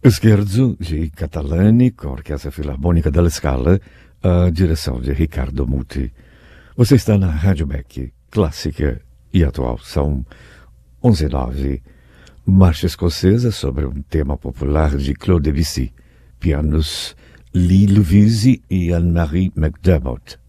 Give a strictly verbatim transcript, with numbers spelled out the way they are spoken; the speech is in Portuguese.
Scherzo de Catalani, com a Orquestra Filarmônica da Scala, a direção de Ricardo Muti. Você está na Rádio Beck, clássica e atual. São onze e nove. Marcha escocesa sobre um tema popular de Claude Debussy. Pianos Lee Lovisi e Anne-Marie McDermott.